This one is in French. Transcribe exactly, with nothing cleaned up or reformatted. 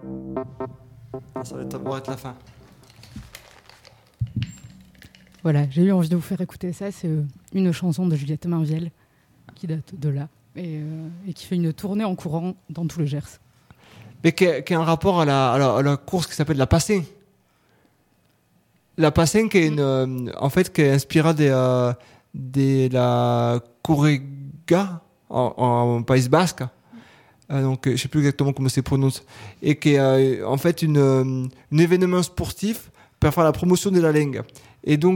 Ça va être, être la fin. Voilà, j'ai eu envie de vous faire écouter ça. C'est une chanson de Juliette Mainvielle qui date de là et, euh, et qui fait une tournée en courant dans tout le Gers. Mais qui a, qui a un rapport à la, à la, à la course qui s'appelle la Passing. La Passing qui est une, euh, en fait, qui est inspirée de euh, de la Correga en, en Pays Basque. Euh, donc, je ne sais plus exactement comment c'est prononcé. Et qui est euh, en fait une, euh, un événement sportif pour faire la promotion de la langue. Et donc,